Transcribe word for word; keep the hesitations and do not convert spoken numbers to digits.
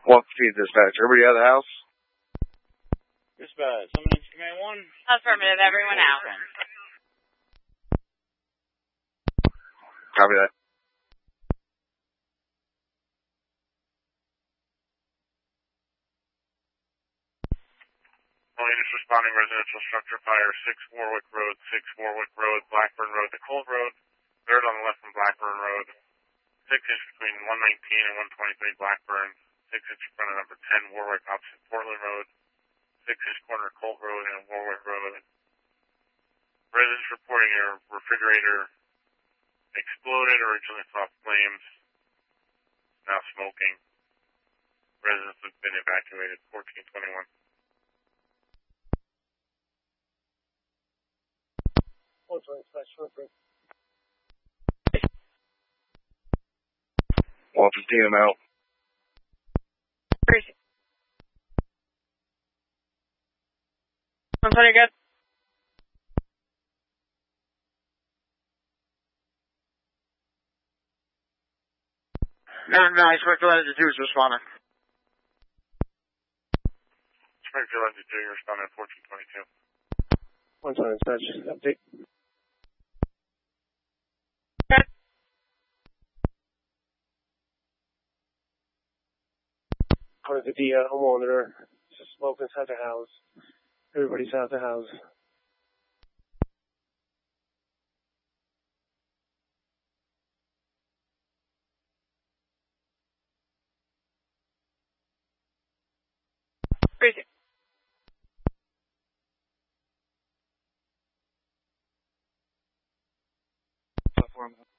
one fifteen dispatch. Everybody out of the house? Dispatch, someone in command one. Affirmative, everyone out. Copy that. All units responding, residential structure fire, six Warwick Road, six Warwick Road, Blackburn Road to Cold Road, third on the left from Blackburn Road, six inch between one nineteen and one twenty-three Blackburn, six inch in front of number ten Warwick opposite Portland Road, six inch corner Cold Road and Warwick Road. Residents reporting a refrigerator exploded, originally saw flames, now smoking. Residents have been evacuated, fourteen twenty-one. one fifteen, I'm out. Appreciate it. one twenty, good. Never mind, Spectral Energy two is responding. Spectral Energy two, you're responding at fourteen twenty-two. one twenty dispatch, update. Good. According to the uh, homeowner, there's smoke inside the house. Everybody's out of the house. Appreciate it.